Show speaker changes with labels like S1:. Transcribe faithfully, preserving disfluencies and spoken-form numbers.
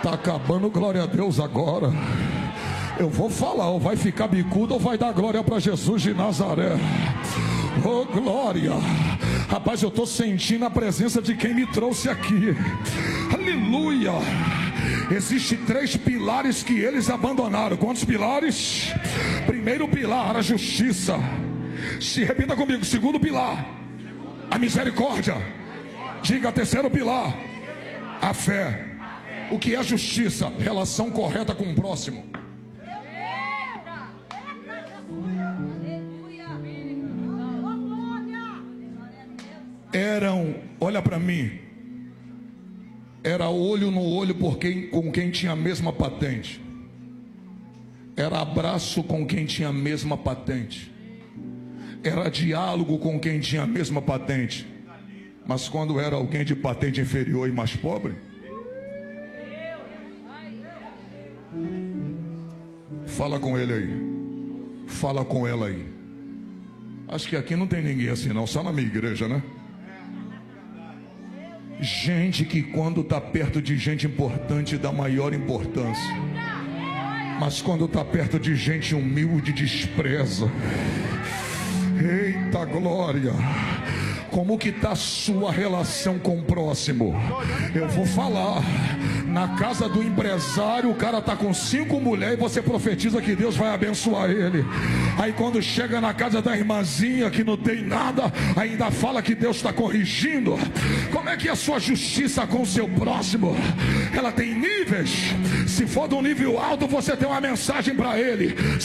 S1: Tá acabando, glória a Deus agora. Eu vou falar, ou vai ficar bicudo ou vai dar glória para Jesus de Nazaré. Oh, glória. Rapaz, eu estou sentindo a presença de quem me trouxe aqui. Aleluia. Existem três pilares que eles abandonaram. Quantos pilares? Primeiro pilar, a justiça. Se repita comigo. Segundo pilar, a misericórdia. Diga, terceiro pilar, a fé. O que é justiça? Relação correta com o próximo. Eram, olha para mim, era olho no olho por quem, com quem tinha a mesma patente. Era abraço com quem tinha a mesma patente. Era diálogo com quem tinha a mesma patente. Mas quando era alguém de patente inferior e mais pobre, fala com ele aí. Fala com ela aí. Acho que aqui não tem ninguém assim não, só na minha igreja, né? Gente que quando está perto de gente importante dá maior importância, mas quando está perto de gente humilde despreza. Eita glória. Como que está a sua relação com o próximo? Eu vou falar. Na casa do empresário, o cara está com cinco mulheres e você profetiza que Deus vai abençoar ele. Aí quando chega na casa da irmãzinha que não tem nada, ainda fala que Deus está corrigindo. Como é que é a sua justiça com o seu próximo? Ela tem níveis. Se for de um nível alto, você tem uma mensagem para ele.